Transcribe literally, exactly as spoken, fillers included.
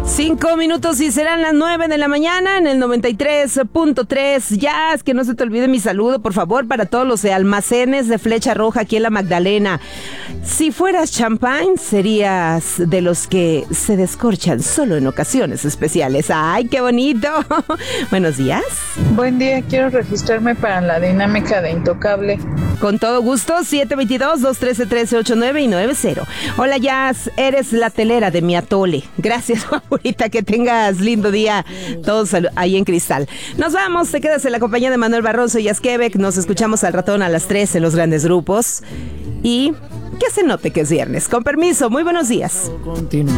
Cinco minutos y serán las nueve de la mañana en el noventa y tres punto tres. Ya, es que no se te olvide mi saludo, por favor, para todos los almacenes de Flecha Roja aquí en La Magdalena. Si fueras champán, serías de los que se descorchan solo en ocasiones especiales. ¡Ay, qué bonito! Buenos días. Buen día, quiero registrarme para la dinámica de Intocable. Con todo gusto, siete dos dos, dos uno tres, uno tres ocho nueve y nueve cero. Hola, Jazz, eres la telera de mi atole. Gracias, favorita, que tengas lindo día todos ahí en Cristal. Nos vamos, te quedas en la compañía de Manuel Barroso y Jazz Quebec. Nos escuchamos al ratón a las tres en los grandes grupos. Y que se note que es viernes. Con permiso, muy buenos días.